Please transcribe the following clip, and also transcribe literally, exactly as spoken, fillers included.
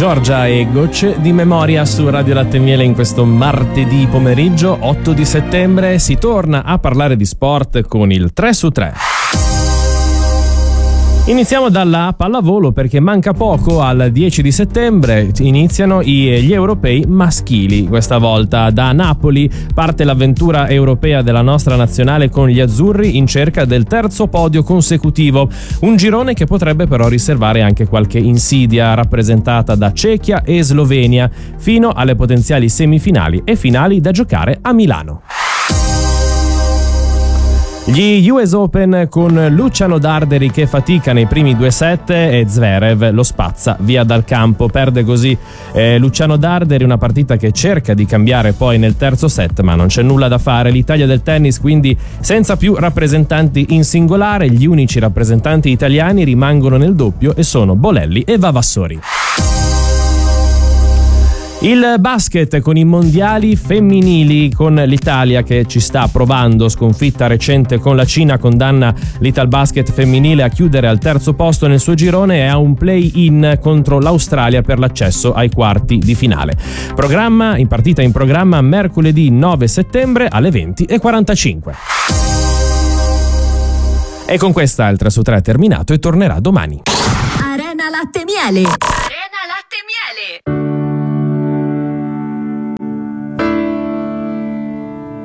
Giorgia e Gocce di Memoria su Radio Latte e Miele in questo martedì pomeriggio otto di settembre. Si torna a parlare di sport con il tre su tre. Iniziamo dalla pallavolo perché manca poco, al dieci di settembre iniziano gli europei maschili. Questa volta da Napoli parte l'avventura europea della nostra nazionale con gli azzurri in cerca del terzo podio consecutivo. Un girone che potrebbe però riservare anche qualche insidia, rappresentata da Cechia e Slovenia, fino alle potenziali semifinali e finali da giocare a Milano. Gli U S Open con Luciano Darderi che fatica nei primi due set e Zverev lo spazza via dal campo. Perde così eh, Luciano Darderi, una partita che cerca di cambiare poi nel terzo set, ma non c'è nulla da fare. L'Italia del tennis quindi senza più rappresentanti in singolare, gli unici rappresentanti italiani rimangono nel doppio e sono Bolelli e Vavassori. Il basket con i mondiali femminili, con l'Italia che ci sta provando. Sconfitta recente con la Cina condanna l'Italbasket femminile a chiudere al terzo posto nel suo girone e a un play-in contro l'Australia per l'accesso ai quarti di finale. Programma in partita in programma mercoledì nove settembre alle venti e quarantacinque. E con questa il tre su tre è terminato e tornerà domani. Arena Latte e Miele. Arena Latte e Miele.